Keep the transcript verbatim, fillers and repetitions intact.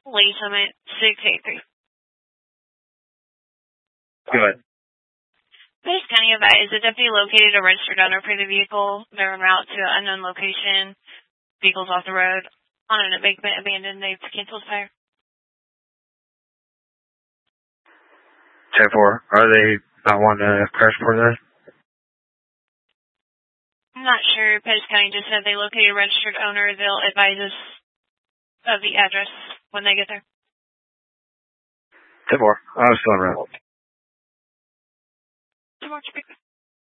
Lee Summit, six eight three. Go ahead. Page County advised the deputy located a registered owner for the vehicle. They're en route to an unknown location. Vehicle's off the road. On an embankment, abandoned. They've canceled fire. ten four. Are they not wanting to crash for that? I'm not sure. Pettis County just said they located a registered owner. They'll advise us of the address when they get there. ten four. I was still around. Too much.